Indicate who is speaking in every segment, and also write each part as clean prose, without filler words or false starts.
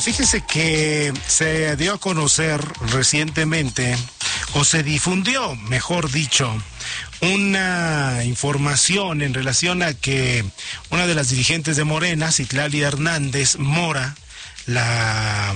Speaker 1: Fíjese que se dio a conocer recientemente, o se difundió, mejor dicho, una información en relación a que una de las dirigentes de Morena, Citlali Hernández Mora, la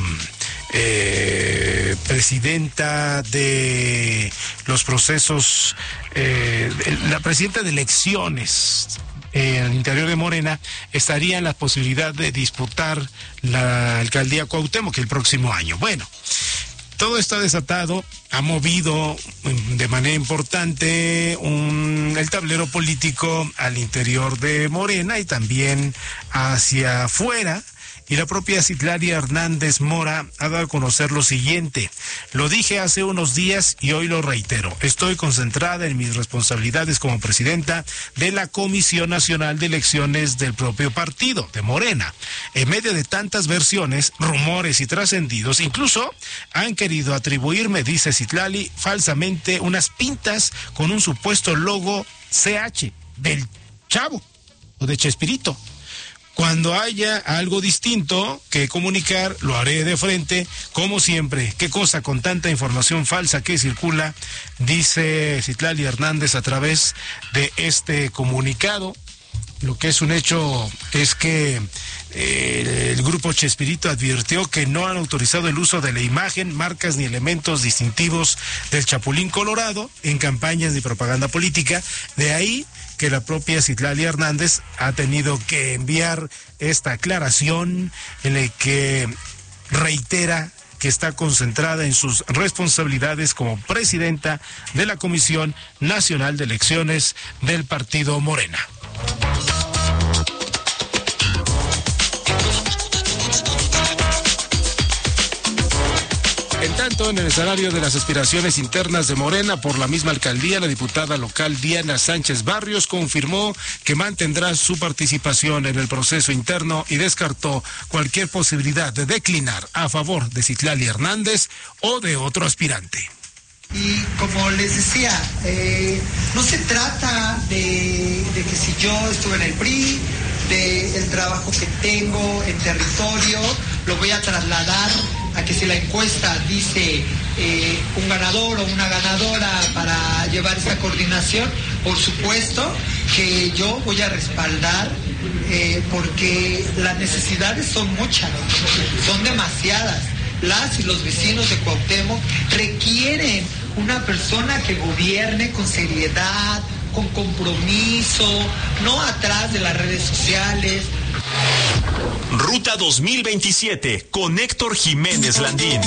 Speaker 1: presidenta de los procesos, la presidenta de elecciones al interior de Morena, estaría en la posibilidad de disputar la alcaldía Cuauhtémoc el próximo año. Bueno, todo está desatado, ha movido de manera importante el tablero político al interior de Morena y también hacia afuera. Y la propia Citlali Hernández Mora ha dado a conocer lo siguiente: lo dije hace unos días y hoy lo reitero, estoy concentrada en mis responsabilidades como presidenta de la Comisión Nacional de Elecciones del propio partido, de Morena. En medio de tantas versiones, rumores y trascendidos, incluso han querido atribuirme, dice Citlali, falsamente unas pintas con un supuesto logo CH del Chavo o de Chespirito. Cuando haya algo distinto que comunicar, lo haré de frente, como siempre. ¿Qué cosa con tanta información falsa que circula? Dice Citlali Hernández a través de este comunicado. Lo que es un hecho es que el grupo Chespirito advirtió que no han autorizado el uso de la imagen, marcas ni elementos distintivos del Chapulín Colorado en campañas de propaganda política. De ahí que la propia Citlali Hernández ha tenido que enviar esta aclaración en la que reitera que está concentrada en sus responsabilidades como presidenta de la Comisión Nacional de Elecciones del Partido Morena. En tanto, en el escenario de las aspiraciones internas de Morena por la misma alcaldía, la diputada local Diana Sánchez Barrios confirmó que mantendrá su participación en el proceso interno y descartó cualquier posibilidad de declinar a favor de Citlali Hernández o de otro aspirante.
Speaker 2: Y como les decía, no se trata de que si yo estuve en el PRI, del trabajo que tengo en territorio, lo voy a trasladar a que si la encuesta dice un ganador o una ganadora para llevar esta coordinación, por supuesto que yo voy a respaldar, porque las necesidades son muchas, son demasiadas. Las y los vecinos de Cuauhtémoc requieren una persona que gobierne con seriedad, con compromiso, no atrás de las redes sociales.
Speaker 3: Ruta 2027 con Héctor Jiménez Landín.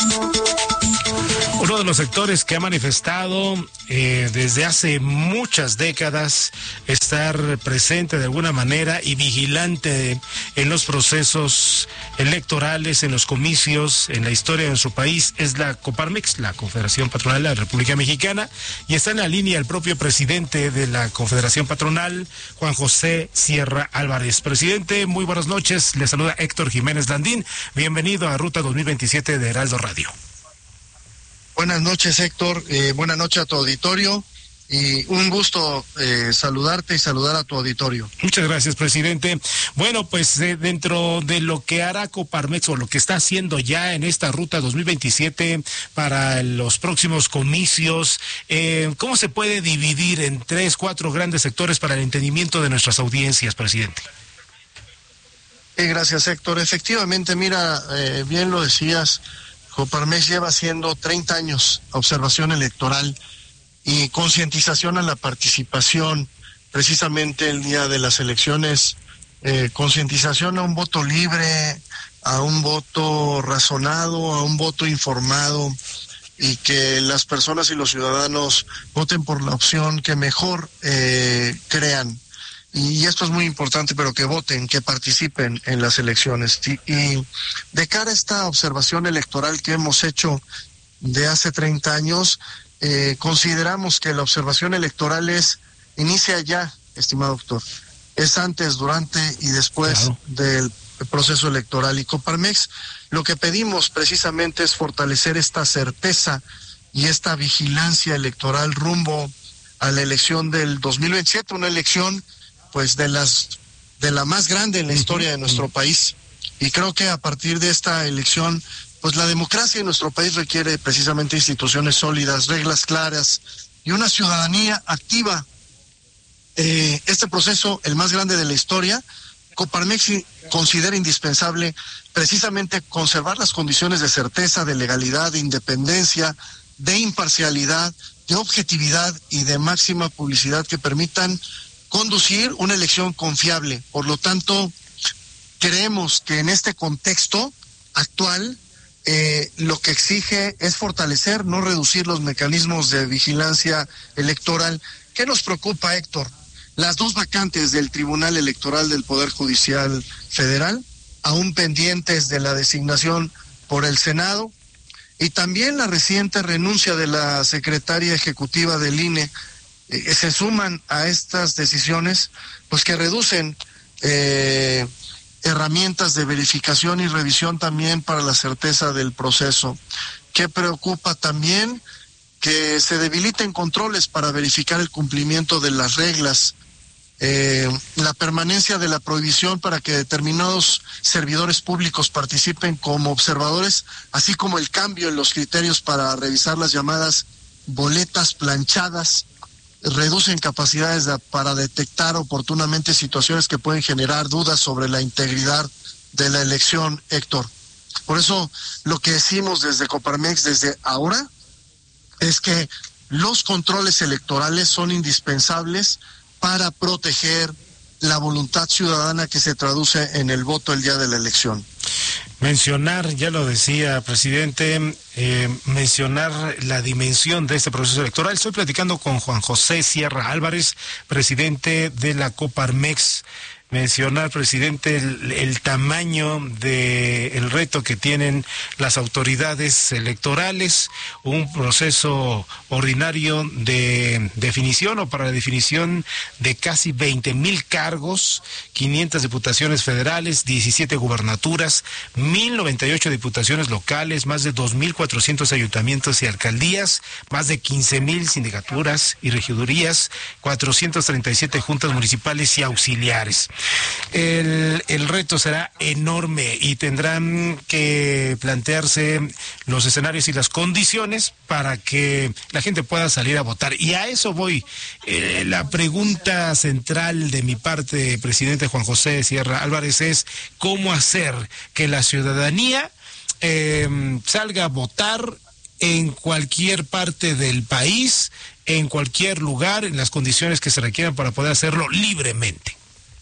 Speaker 1: Uno de los sectores que ha manifestado desde hace muchas décadas estar presente de alguna manera y vigilante en los procesos electorales, en los comicios, en la historia de nuestro país, es la Coparmex, la Confederación Patronal de la República Mexicana, y está en la línea el propio presidente de la Confederación Patronal, Juan José Sierra Álvarez. Presidente, muy buenas noches, le saluda Héctor Jiménez Landín, bienvenido a Ruta 2027 de Heraldo Radio.
Speaker 4: Buenas noches, Héctor. Buenas noches a tu auditorio y un gusto saludarte y saludar a tu auditorio.
Speaker 1: Muchas gracias, presidente. Bueno, pues dentro de lo que hará Coparmex o lo que está haciendo ya en esta Ruta 2027 para los próximos comicios, ¿cómo se puede dividir en 3, 4 grandes sectores para el entendimiento de nuestras audiencias, presidente?
Speaker 4: Gracias, Héctor. Efectivamente, mira, bien lo decías, Coparmex lleva haciendo 30 años observación electoral y concientización a la participación, precisamente el día de las elecciones, concientización a un voto libre, a un voto razonado, a un voto informado, y que las personas y los ciudadanos voten por la opción que mejor crean. Y esto es muy importante, pero que voten, que participen en las elecciones. Y de cara a esta observación electoral que hemos hecho de hace 30 años, consideramos que la observación electoral inicia ya, estimado doctor. Es antes, durante y después del proceso electoral. Y Coparmex, lo que pedimos precisamente es fortalecer esta certeza y esta vigilancia electoral rumbo a la elección del 2027, una elección pues de la más grande en la historia de nuestro país, Y creo que a partir de esta elección, pues la democracia en nuestro país requiere precisamente instituciones sólidas, reglas claras y una ciudadanía activa. Este proceso, el más grande de la historia, Coparmex considera indispensable precisamente conservar las condiciones de certeza, de legalidad, de independencia, de imparcialidad, de objetividad y de máxima publicidad que permitan conducir una elección confiable. Por lo tanto, creemos que en este contexto actual, lo que exige es fortalecer, no reducir los mecanismos de vigilancia electoral. ¿Qué nos preocupa, Héctor? Las 2 vacantes del Tribunal Electoral del Poder Judicial Federal, aún pendientes de la designación por el Senado, y también la reciente renuncia de la secretaria ejecutiva del INE, se suman a estas decisiones, pues que reducen herramientas de verificación y revisión también para la certeza del proceso. ¿Qué preocupa también? Que se debiliten controles para verificar el cumplimiento de las reglas, la permanencia de la prohibición para que determinados servidores públicos participen como observadores, así como el cambio en los criterios para revisar las llamadas boletas planchadas, reducen capacidades para detectar oportunamente situaciones que pueden generar dudas sobre la integridad de la elección, Héctor. Por eso lo que decimos desde Coparmex desde ahora es que los controles electorales son indispensables para proteger la voluntad ciudadana que se traduce en el voto el día de la elección.
Speaker 1: Mencionar, ya lo decía, presidente, mencionar la dimensión de este proceso electoral. Estoy platicando con Juan José Sierra Álvarez, presidente de la Coparmex. Mencionar, presidente, el tamaño del reto que tienen las autoridades electorales, un proceso ordinario de definición o para la definición de casi 20,000 cargos, 500 diputaciones federales, 17 gubernaturas, 1,098 diputaciones locales, más de 2,400 ayuntamientos y alcaldías, más de 15,000 sindicaturas y regidurías, 437 juntas municipales y auxiliares. El reto será enorme y tendrán que plantearse los escenarios y las condiciones para que la gente pueda salir a votar. Y a eso voy. La pregunta central de mi parte, presidente Juan José Sierra Álvarez, es cómo hacer que la ciudadanía salga a votar en cualquier parte del país, en cualquier lugar, en las condiciones que se requieran para poder hacerlo libremente.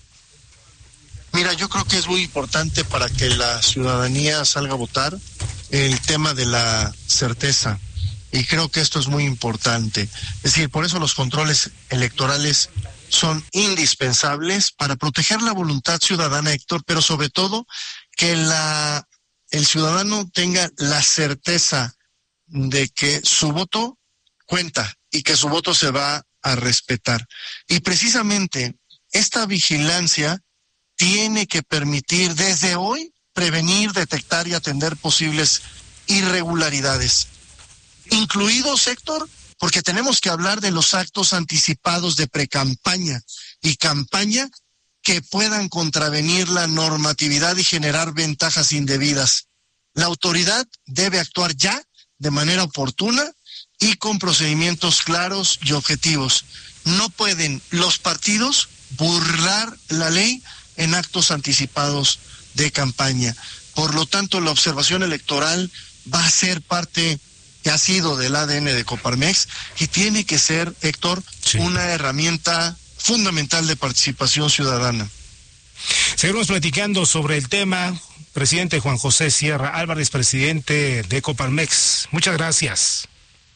Speaker 4: Mira, yo creo que es muy importante para que la ciudadanía salga a votar el tema de la certeza. Y creo que esto es muy importante. Es decir, por eso los controles electorales son indispensables para proteger la voluntad ciudadana, Héctor, pero sobre todo que el ciudadano tenga la certeza de que su voto cuenta y que su voto se va a respetar. Y precisamente esta vigilancia tiene que permitir desde hoy prevenir, detectar y atender posibles irregularidades. Incluidos, Héctor, porque tenemos que hablar de los actos anticipados de precampaña y campaña que puedan contravenir la normatividad y generar ventajas indebidas. La autoridad debe actuar ya de manera oportuna y con procedimientos claros y objetivos. No pueden los partidos burlar la ley en actos anticipados de campaña. Por lo tanto, la observación electoral va a ser parte que ha sido del ADN de Coparmex y tiene que ser, Héctor, una herramienta fundamental de participación ciudadana.
Speaker 1: Seguimos platicando sobre el tema. Presidente Juan José Sierra Álvarez, presidente de Coparmex. Muchas gracias.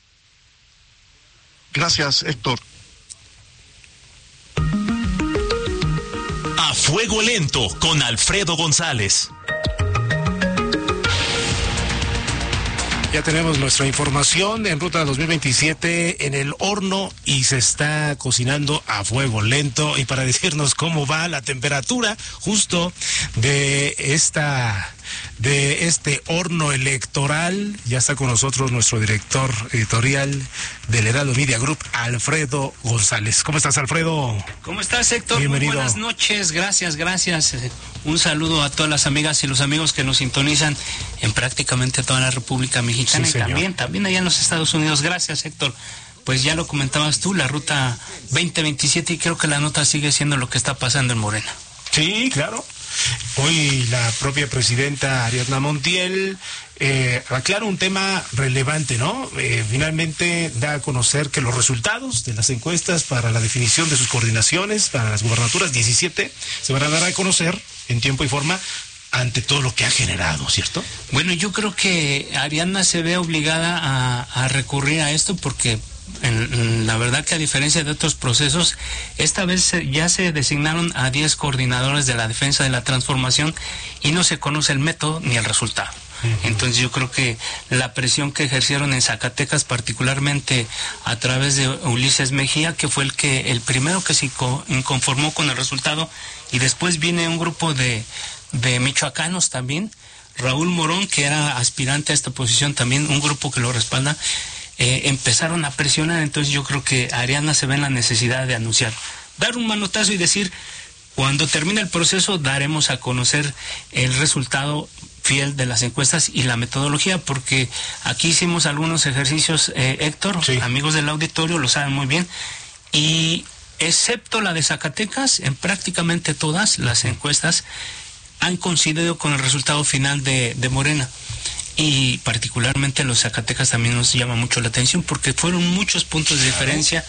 Speaker 4: Gracias, Héctor.
Speaker 3: A Fuego Lento con Alfredo González.
Speaker 1: Ya tenemos nuestra información en Ruta 2027 en el horno y se está cocinando a fuego lento. Y para decirnos cómo va la temperatura justo de esta de este horno electoral. Ya está con nosotros nuestro director editorial del Heraldo Media Group, Alfredo González. ¿Cómo estás, Alfredo?
Speaker 5: ¿Cómo estás, Héctor?
Speaker 1: Bienvenido.
Speaker 5: Muy buenas noches, gracias. Un saludo a todas las amigas y los amigos que nos sintonizan en prácticamente toda la República Mexicana,
Speaker 1: Sí,
Speaker 5: y también allá en los Estados Unidos. Gracias, Héctor. Pues ya lo comentabas tú, la ruta 2027, y creo que la nota sigue siendo lo que está pasando en Morena.
Speaker 1: Sí, claro. Hoy la propia presidenta Ariadna Montiel aclara un tema relevante, ¿no? Finalmente da a conocer que los resultados de las encuestas para la definición de sus coordinaciones para las gubernaturas 17 se van a dar a conocer en tiempo y forma ante todo lo que ha generado, ¿cierto?
Speaker 5: Bueno, yo creo que Ariadna se ve obligada a recurrir a esto porque la verdad que a diferencia de otros procesos, esta vez ya se designaron a 10 coordinadores de la defensa de la transformación y no se conoce el método ni el resultado. Entonces yo creo que la presión que ejercieron en Zacatecas, particularmente a través de Ulises Mejía, que fue el primero que se inconformó con el resultado, y después viene un grupo de michoacanos también, Raúl Morón, que era aspirante a esta posición, también un grupo que lo respalda, empezaron a presionar. Entonces yo creo que Ariadna se ve en la necesidad de anunciar, dar un manotazo y decir, cuando termine el proceso daremos a conocer el resultado fiel de las encuestas y la metodología, porque aquí hicimos algunos ejercicios, Héctor, sí. Amigos del auditorio lo saben muy bien, y excepto la de Zacatecas, en prácticamente todas las encuestas han coincidido con el resultado final de Morena. Y particularmente los Zacatecas también nos llama mucho la atención porque fueron muchos puntos de diferencia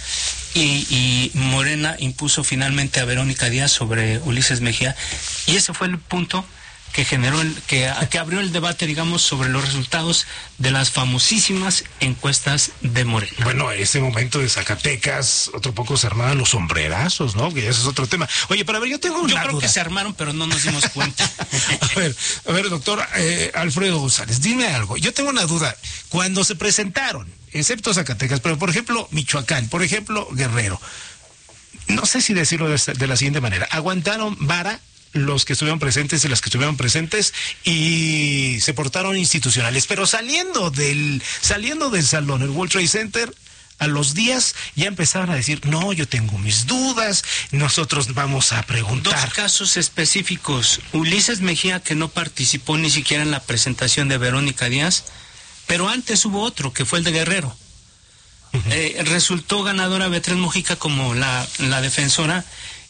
Speaker 5: y Morena impuso finalmente a Verónica Díaz sobre Ulises Mejía, y ese fue el punto que generó que abrió el debate, digamos, sobre los resultados de las famosísimas encuestas de Morena.
Speaker 1: Bueno, ese momento de Zacatecas, otro poco se armaban los sombrerazos, ¿no? Que ese es otro tema. Oye, pero a ver, yo tengo una duda.
Speaker 5: Yo creo que se armaron, pero no nos dimos cuenta.
Speaker 1: a ver, doctor Alfredo González, dime algo. Yo tengo una duda. Cuando se presentaron, excepto Zacatecas, pero por ejemplo Michoacán, por ejemplo Guerrero, no sé si decirlo de la siguiente manera, aguantaron vara los que estuvieron presentes y las que estuvieron presentes y se portaron institucionales, pero saliendo del salón, el World Trade Center, a los días ya empezaron a decir, no, yo tengo mis dudas, nosotros vamos a preguntar.
Speaker 5: Dos casos específicos: Ulises Mejía, que no participó ni siquiera en la presentación de Verónica Díaz, pero antes hubo otro, que fue el de Guerrero. Resultó ganadora Beatriz Mojica como la defensora,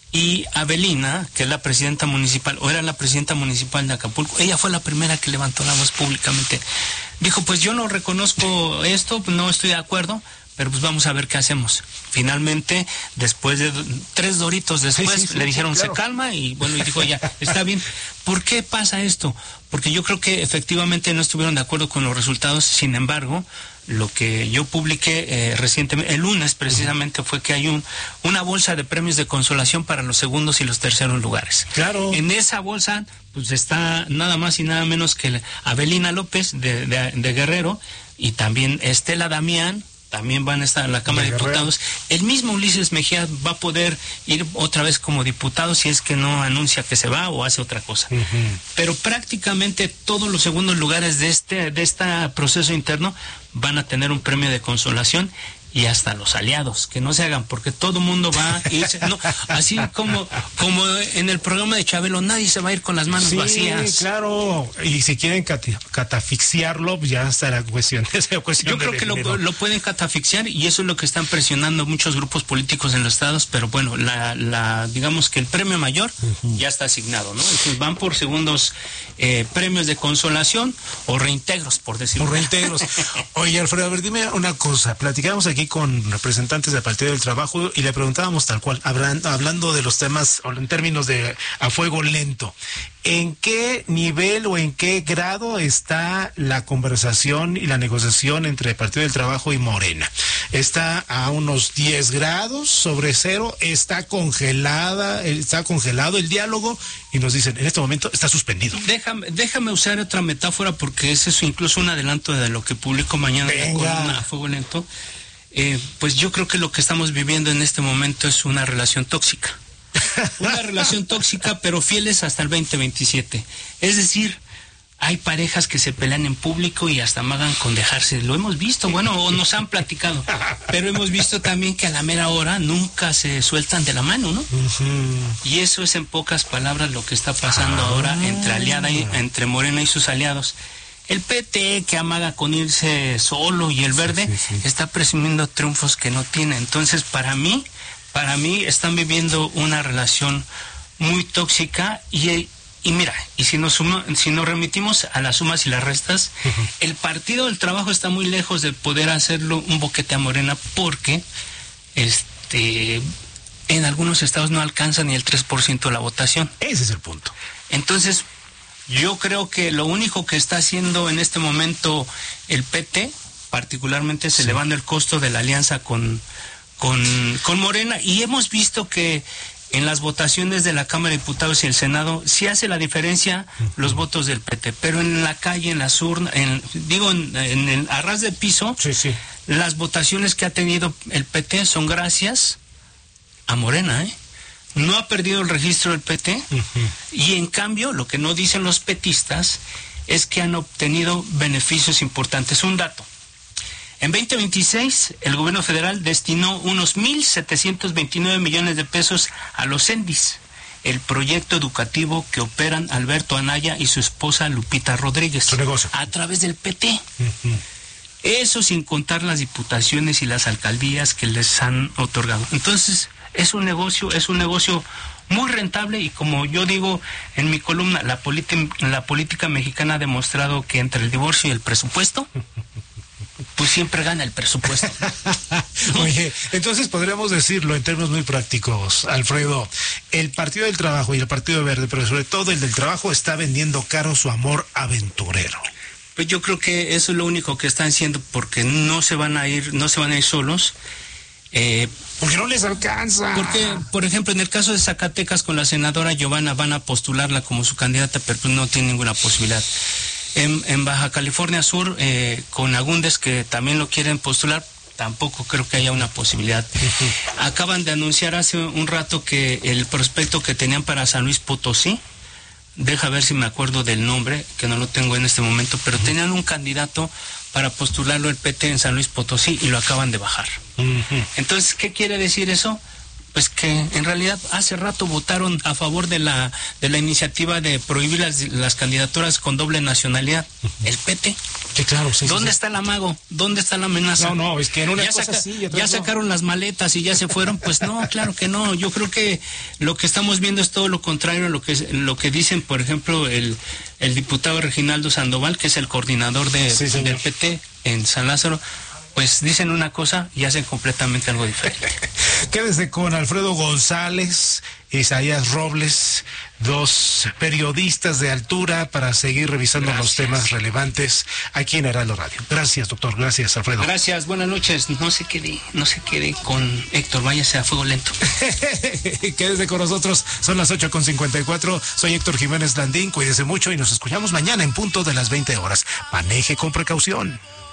Speaker 5: y Avelina, que es la presidenta municipal, o era la presidenta municipal de Acapulco, ella fue la primera que levantó la voz públicamente. Dijo, pues yo no reconozco esto, no estoy de acuerdo, pero pues vamos a ver qué hacemos. Finalmente, después de 3 doritos después, le dijeron, claro, se calma, y bueno, y dijo, ya, está bien. ¿Por qué pasa esto? Porque yo creo que efectivamente no estuvieron de acuerdo con los resultados. Sin embargo, lo que yo publiqué recientemente, el lunes precisamente, fue que hay una bolsa de premios de consolación para los segundos y los terceros lugares.
Speaker 1: Claro.
Speaker 5: En esa bolsa, pues está nada más y nada menos que Avelina López de Guerrero, y también Estela Damián, también van a estar en la Cámara de Diputados. El mismo Ulises Mejía va a poder ir otra vez como diputado si es que no anuncia que se va o hace otra cosa. Pero prácticamente todos los segundos lugares de este proceso interno van a tener un premio de consolación, y hasta los aliados, que no se hagan, porque todo el mundo va a irse, no, así como en el programa de Chabelo, nadie se va a ir con las manos vacías.
Speaker 1: Sí, claro, y si quieren catafixiarlo, pues ya estará cuestión.
Speaker 5: Yo creo que lo pueden catafixiar, y eso es lo que están presionando muchos grupos políticos en los estados, pero bueno, digamos que el premio mayor ya está asignado, ¿no? Entonces van por segundos premios de consolación o reintegros, por decirlo.
Speaker 1: O reintegros. Oye, Alfredo, a ver, dime una cosa. Platicamos aquí con representantes del Partido del Trabajo y le preguntábamos tal cual, hablando de los temas o en términos de a fuego lento, ¿en qué nivel o en qué grado está la conversación y la negociación entre el Partido del Trabajo y Morena? ¿Está a unos 10 grados sobre cero? ¿Está congelado el diálogo? Y nos dicen, en este momento está suspendido.
Speaker 5: Déjame usar otra metáfora, porque ese es incluso un adelanto de lo que publico mañana en la columna A Fuego Lento. Pues yo creo que lo que estamos viviendo en este momento es una relación tóxica. Una relación tóxica, pero fieles hasta el 2027. Es decir, hay parejas que se pelean en público y hasta amagan con dejarse. Lo hemos visto, bueno, o nos han platicado. Pero hemos visto también que a la mera hora nunca se sueltan de la mano, ¿no? Y eso es en pocas palabras lo que está pasando ahora entre Morena y sus aliados. El PT, que amaga con irse solo, y el Verde está presumiendo triunfos que no tiene. Entonces, para mí están viviendo una relación muy tóxica y mira, y si nos remitimos a las sumas y las restas, el Partido del Trabajo está muy lejos de poder hacerlo un boquete a Morena, porque en algunos estados no alcanza ni el 3% de la votación.
Speaker 1: Ese es el punto.
Speaker 5: Entonces, yo creo que lo único que está haciendo en este momento el PT, particularmente, es elevando el costo de la alianza con Morena, y hemos visto que en las votaciones de la Cámara de Diputados y el Senado sí hace la diferencia los votos del PT, pero en la calle, en las urnas, en el a ras de piso, las votaciones que ha tenido el PT son gracias a Morena, No ha perdido el registro del PT, y en cambio, lo que no dicen los petistas es que han obtenido beneficios importantes. Un dato: en 2026, el gobierno federal destinó unos 1.729 millones de pesos a los CENDIS, el proyecto educativo que operan Alberto Anaya y su esposa Lupita Rodríguez,
Speaker 1: su negocio,
Speaker 5: a través del PT. Eso sin contar las diputaciones y las alcaldías que les han otorgado. Entonces, es un negocio muy rentable, y como yo digo en mi columna, la política mexicana ha demostrado que entre el divorcio y el presupuesto, pues siempre gana el presupuesto.
Speaker 1: Oye, entonces podríamos decirlo en términos muy prácticos, Alfredo, el Partido del Trabajo y el Partido Verde, pero sobre todo el del Trabajo, está vendiendo caro su amor aventurero.
Speaker 5: Pues yo creo que eso es lo único que están haciendo, porque no se van a ir solos.
Speaker 1: Porque no les alcanza.
Speaker 5: Porque, por ejemplo, en el caso de Zacatecas, con la senadora Giovanna, van a postularla como su candidata, pero no tiene ninguna posibilidad. En Baja California Sur, con Agúndez, que también lo quieren postular, tampoco creo que haya una posibilidad. Acaban de anunciar hace un rato que el prospecto que tenían para San Luis Potosí, deja ver si me acuerdo del nombre, que no lo tengo en este momento, pero tenían un candidato para postularlo el PT en San Luis Potosí y lo acaban de bajar. Entonces, ¿qué quiere decir eso? Pues que en realidad hace rato votaron a favor de la iniciativa de prohibir las candidaturas con doble nacionalidad. El PT.
Speaker 1: Sí, claro.
Speaker 5: ¿Dónde está el amago? ¿Dónde está la amenaza?
Speaker 1: No, es que en una cosa sí,
Speaker 5: ya sacaron las maletas y ya se fueron. Pues no, claro que no. Yo creo que lo que estamos viendo es todo lo contrario a lo que dicen, por ejemplo, el diputado Reginaldo Sandoval, que es el coordinador del PT en San Lázaro. Pues dicen una cosa y hacen completamente algo diferente.
Speaker 1: Quédese con Alfredo González, Isaías Robles, dos periodistas de altura, para seguir revisando los temas relevantes aquí en Heraldo Radio. Gracias, doctor. Gracias, Alfredo.
Speaker 5: Gracias, buenas noches. No se quede con Héctor, váyase a fuego lento.
Speaker 1: Quédese con nosotros, son las 8:54. Soy Héctor Jiménez Landín, cuídese mucho y nos escuchamos mañana en punto de las 20 horas. Maneje con precaución.